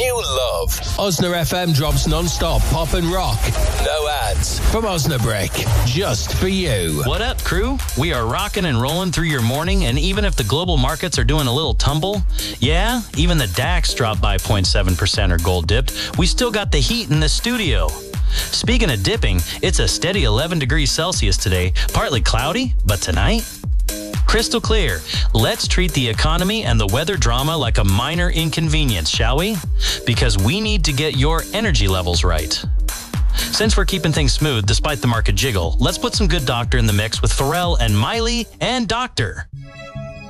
you love. Osna FM drops non-stop pop and rock. No ads. From Osnabrick. Just for you. What up, crew? We are rocking and rolling through your morning, and even if the global markets are doing a little tumble, yeah, even the DAX dropped by 0.7% or gold dipped, we still got the heat in the studio. Speaking of dipping, it's a steady 11 degrees Celsius today, partly cloudy, but tonight, crystal clear. Let's treat the economy and the weather drama like a minor inconvenience, shall we? Because we need to get your energy levels right. Since we're keeping things smooth despite the market jiggle, let's put some good doctor in the mix with Pharrell and Miley and Doctor.